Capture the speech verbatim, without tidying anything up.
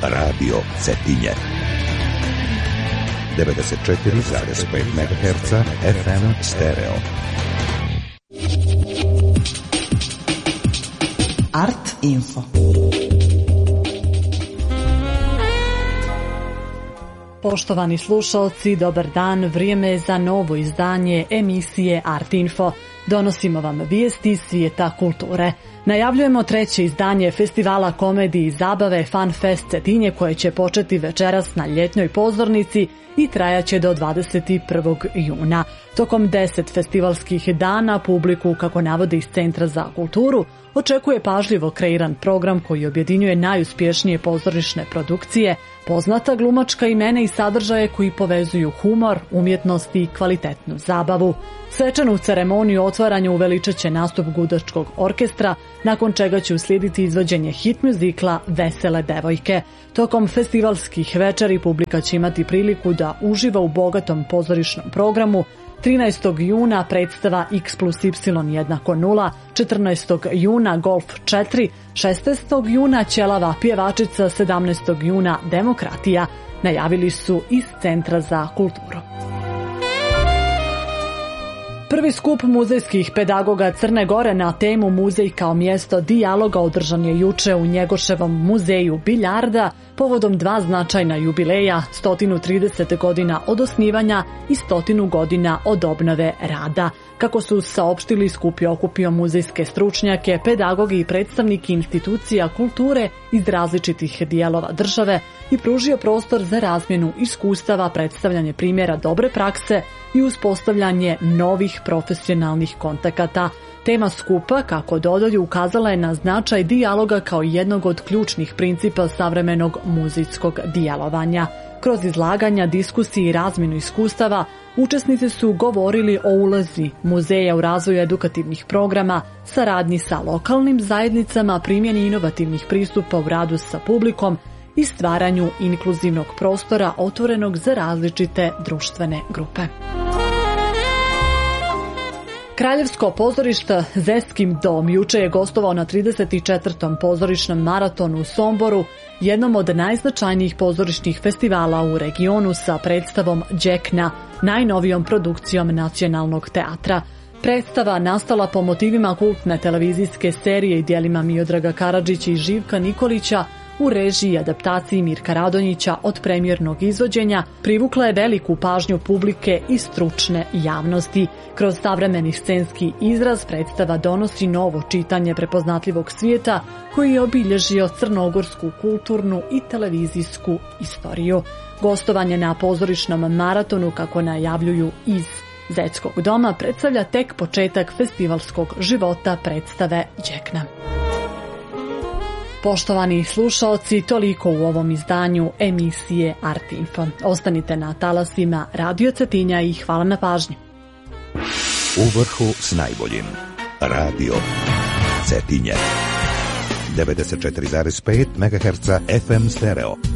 Radio Cetinje. devedeset četiri zarez pet megaherca F M stereo. Art Info. Poštovani slušalci, dobar dan, vrijeme je za novo izdanje emisije Art Info. Donosimo vam vijesti iz svijeta kulture. Najavljujemo treće izdanje festivala komedije i zabave Fun Fest Cetinje koje će početi večeras na ljetnjoj pozornici i trajaće do dvadeset prvog juna. Tokom deset festivalskih dana publiku, kako navode iz Centra za kulturu, očekuje pažljivo kreiran program koji objedinjuje najuspješnije pozorišne produkcije, poznata glumačka imena i sadržaje koji povezuju humor, umjetnost i kvalitetnu zabavu. Svečanu ceremoniju otvaranja uveličat će nastup gudačkog orkestra, nakon čega će uslijediti izvođenje hit muzikla Vesele devojke. Tokom festivalskih večeri publika će imati priliku da uživa u bogatom pozorišnom programu. trinaestog juna predstava X plus Y jednako nula, četrnaestog juna Golf četiri, šesnaestog juna Ćelava pjevačica, sedamnaestog juna Demokratija, najavili su iz Centra za kulturu. Prvi skup muzejskih pedagoga Crne Gore na temu Muzej kao mjesto dijaloga održan je juče u Njegoševom muzeju biljarda povodom dva značajna jubileja, sto trideset godina od osnivanja i sto godina od obnove rada. Kako su saopštili, skup je okupio muzejske stručnjake, pedagoge i predstavnike institucija kulture iz različitih dijelova države i pružio prostor za razmjenu iskustava, predstavljanje primjera dobre prakse i uspostavljanje novih profesionalnih kontakata. Tema skupa, kako dodaju, ukazala je na značaj dijaloga kao jednog od ključnih principa savremenog muzejskog djelovanja. Kroz izlaganja, diskusije i razmjenu iskustava, učesnici su govorili o ulozi muzeja u razvoju edukativnih programa, saradnji sa lokalnim zajednicama, primjeni inovativnih pristupa u radu sa publikom i stvaranju inkluzivnog prostora otvorenog za različite društvene grupe. Kraljevsko pozorište Zeskim dom juče je gostovao na trideset četvrtom pozorišnom maratonu u Somboru, jednom od najznačajnijih pozorišnih festivala u regionu sa predstavom Đekna, najnovijom produkcijom Nacionalnog teatra. Predstava, nastala po motivima kultne televizijske serije i djelima Miodraga Karadžića i Živka Nikolića, u režiji i adaptaciji Mirka Radonjića od premijernog izvođenja, privukla je veliku pažnju publike i stručne javnosti. Kroz savremeni scenski izraz predstava donosi novo čitanje prepoznatljivog svijeta koji je obilježio crnogorsku kulturnu i televizijsku istoriju. Gostovanje na pozorišnom maratonu, kako najavljuju iz Zetskog doma, predstavlja tek početak festivalskog života predstave Đekna. Poštovani slušaoci, toliko u ovom izdanju emisije Art Info. Ostanite na talasima Radio Cetinja i hvala na pažnji. U vrhu s najboljim. Radio Cetinje. devedeset četiri zarez pet megaherca F M stereo.